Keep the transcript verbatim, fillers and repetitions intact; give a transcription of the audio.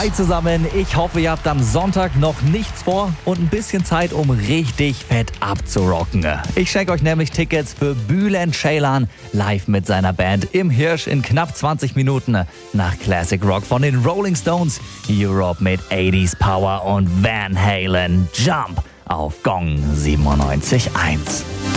Hi zusammen, ich hoffe, ihr habt am Sonntag noch nichts vor und ein bisschen Zeit, um richtig fett abzurocken. Ich schenke euch nämlich Tickets für Bülent Ceylan live mit seiner Band im Hirsch in knapp zwanzig Minuten nach Classic Rock von den Rolling Stones, Europe mit achtziger Power und Van Halen. Jump auf Gong siebenundneunzig Komma eins.